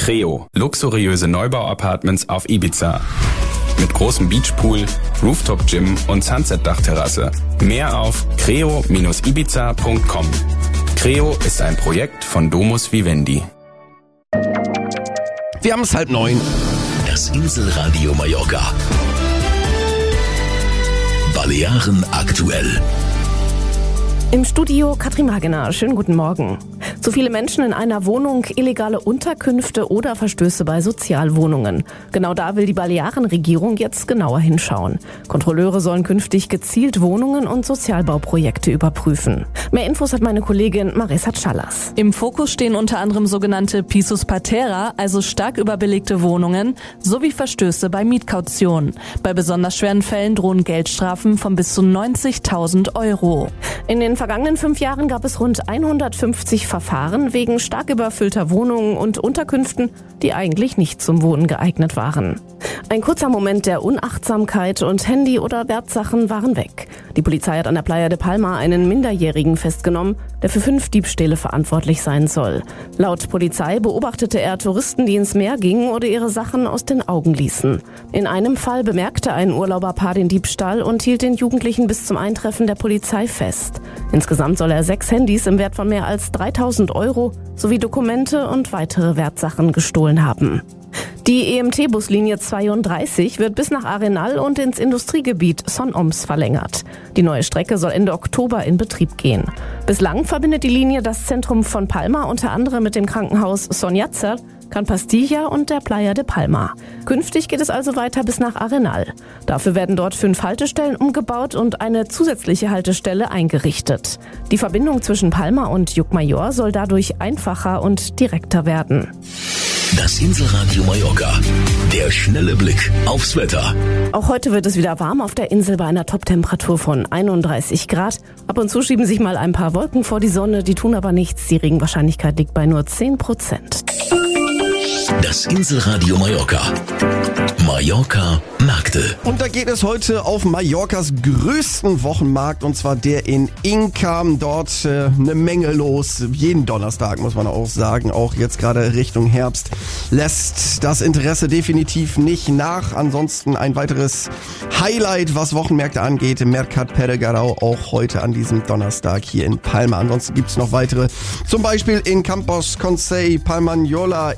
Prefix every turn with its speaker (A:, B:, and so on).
A: Creo, luxuriöse Neubau-Apartments auf Ibiza. Mit großem Beachpool, Rooftop-Gym und Sunset-Dachterrasse. Mehr auf creo-ibiza.com. Creo ist ein Projekt von Domus Vivendi.
B: Wir haben es 8:30.
C: Das Inselradio Mallorca. Balearen aktuell.
D: Im Studio Katrin Magener. Schönen guten Morgen. Zu viele Menschen in einer Wohnung, illegale Unterkünfte oder Verstöße bei Sozialwohnungen. Genau da will die Balearenregierung jetzt genauer hinschauen. Kontrolleure sollen künftig gezielt Wohnungen und Sozialbauprojekte überprüfen. Mehr Infos hat meine Kollegin Marisa Chalas.
E: Im Fokus stehen unter anderem sogenannte Pisos Patera, also stark überbelegte Wohnungen, sowie Verstöße bei Mietkaution. Bei besonders schweren Fällen drohen Geldstrafen von bis zu 90.000 Euro.
D: In den vergangenen 5 Jahren gab es rund 150 Verfahren wegen stark überfüllter Wohnungen und Unterkünften, die eigentlich nicht zum Wohnen geeignet waren. Ein kurzer Moment der Unachtsamkeit und Handy oder Wertsachen waren weg. Die Polizei hat an der Playa de Palma einen Minderjährigen festgenommen, der für 5 Diebstähle verantwortlich sein soll. Laut Polizei beobachtete er Touristen, die ins Meer gingen oder ihre Sachen aus den Augen ließen. In einem Fall bemerkte ein Urlauberpaar den Diebstahl und hielt den Jugendlichen bis zum Eintreffen der Polizei fest. Insgesamt soll er 6 Handys im Wert von mehr als 3.000 Euro sowie Dokumente und weitere Wertsachen gestohlen haben. Die EMT-Buslinie 32 wird bis nach Arenal und ins Industriegebiet Son Oms verlängert. Die neue Strecke soll Ende Oktober in Betrieb gehen. Bislang verbindet die Linie das Zentrum von Palma unter anderem mit dem Krankenhaus Son Yatzer, Can Pastilla und der Playa de Palma. Künftig geht es also weiter bis nach Arenal. Dafür werden dort 5 Haltestellen umgebaut und eine zusätzliche Haltestelle eingerichtet. Die Verbindung zwischen Palma und Llucmajor soll dadurch einfacher und direkter werden.
C: Das Inselradio Mallorca. Der schnelle Blick aufs Wetter.
D: Auch heute wird es wieder warm auf der Insel bei einer Toptemperatur von 31 Grad. Ab und zu schieben sich mal ein paar Wolken vor die Sonne, die tun aber nichts. Die Regenwahrscheinlichkeit liegt bei nur 10%.
C: Das Inselradio Mallorca. Mallorca Märkte.
B: Und da geht es heute auf Mallorcas größten Wochenmarkt, und zwar der in Inca. Dort eine Menge los. Jeden Donnerstag, muss man auch sagen. Auch jetzt gerade Richtung Herbst lässt das Interesse definitiv nicht nach. Ansonsten ein weiteres Highlight, was Wochenmärkte angeht, Mercat Peregarau, auch heute an diesem Donnerstag hier in Palma. Ansonsten gibt's noch weitere, zum Beispiel in Campos Consell, Palmanyola,